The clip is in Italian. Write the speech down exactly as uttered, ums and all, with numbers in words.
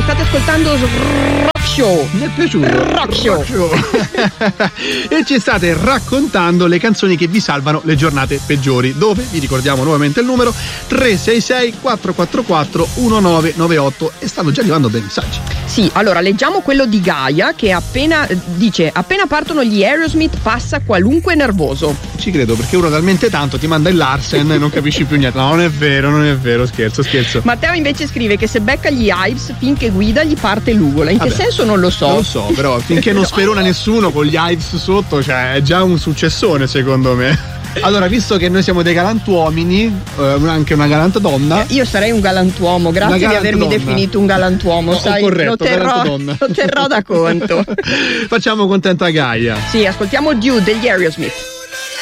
state ascoltando Rock Show. Mi è piaciuto Rock Show, Rock Show. E ci state raccontando le canzoni che vi salvano le giornate peggiori, dove vi ricordiamo nuovamente il numero tre sei sei quattro quattro quattro uno nove nove otto, e stanno già arrivando dei messaggi. Sì, allora leggiamo quello di Gaia che appena dice: appena partono gli Aerosmith passa qualunque nervoso. Ci credo, perché uno talmente tanto ti manda il Larsen e non capisci più niente. No, non è vero, non è vero, scherzo, scherzo. Matteo invece scrive che se becca gli Hives finché guida gli parte l'ugola. In Vabbè, che senso non lo so. Non lo so, però finché non sperona nessuno con gli Hives sotto, cioè è già un successone secondo me. Allora, visto che noi siamo dei galantuomini, eh, anche una galantadonna. Io sarei un galantuomo, grazie di avermi donna. definito un galantuomo, No, sai, corretto, lo, terrò, lo terrò da conto. Facciamo contenta Gaia. Sì, ascoltiamo Dude degli Aerosmith.